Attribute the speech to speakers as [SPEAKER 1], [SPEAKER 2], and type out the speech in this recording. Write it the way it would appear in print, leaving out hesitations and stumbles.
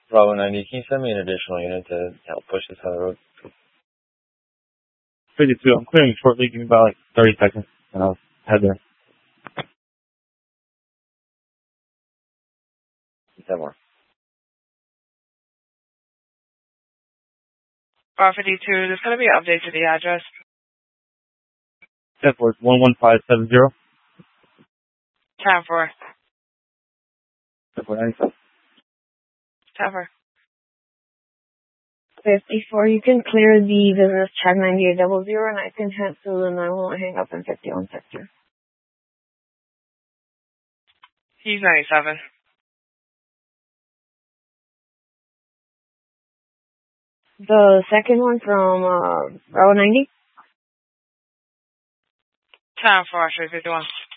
[SPEAKER 1] Bravo 90, can you send me an additional unit to help push this on the road?
[SPEAKER 2] 52, I'm clearing shortly. Give me about like 30 seconds, and I'll head there.
[SPEAKER 1] 10 more.
[SPEAKER 3] Bar 52, there's going to be an update to the address.
[SPEAKER 2] 10 for 11570.
[SPEAKER 3] 10 for.
[SPEAKER 2] 10 for 97.
[SPEAKER 3] 10 for.
[SPEAKER 4] 54, you can clear the business check 9800 and I can cancel and I won't hang up in 51 sector.
[SPEAKER 3] He's 97.
[SPEAKER 4] The second one from Bravo 90?
[SPEAKER 3] 10 for 351.